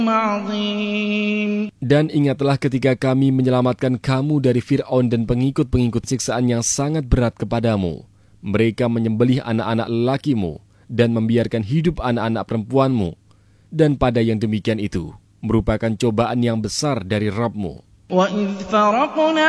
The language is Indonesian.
عظيم. Dan ingatlah ketika kami menyelamatkan kamu dari Fir'aun dan pengikut-pengikut siksaan yang sangat berat kepadamu. Mereka menyembelih anak-anak lelakimu dan membiarkan hidup anak-anak perempuanmu. Dan pada yang demikian itu merupakan cobaan yang besar dari Rabb-Mu. وَإِذْ فَرَقْنَا